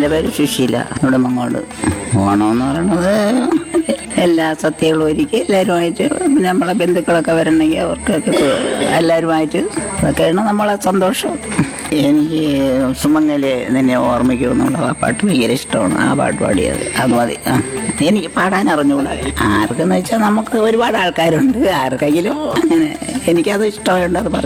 എൻ്റെ പേര് സുശീല നെടുമങ്ങോട്. ഓണമെന്ന് പറയണത് എല്ലാ സത്യങ്ങളും ഒരുക്കി എല്ലാവരുമായിട്ട്, പിന്നെ നമ്മളെ ബന്ധുക്കളൊക്കെ വരണമെങ്കിൽ അവർക്കൊക്കെ എല്ലാവരുമായിട്ട്, അതൊക്കെയാണ് നമ്മളെ സന്തോഷം. എനിക്ക് സുമംഗല് നിന്നെ ഓർമ്മിക്കുമെന്നുള്ള ആ പാട്ട് ഭയങ്കര ഇഷ്ടമാണ്. ആ പാട്ട് പാടിയത് അത് മതി. എനിക്ക് പാടാൻ അറിഞ്ഞുകൂടാ. ആർക്കെന്ന് വെച്ചാൽ നമുക്ക് ഒരുപാട് ആൾക്കാരുണ്ട്, ആർക്കെങ്കിലും അങ്ങനെ എനിക്കത് ഇഷ്ടമായത് അത്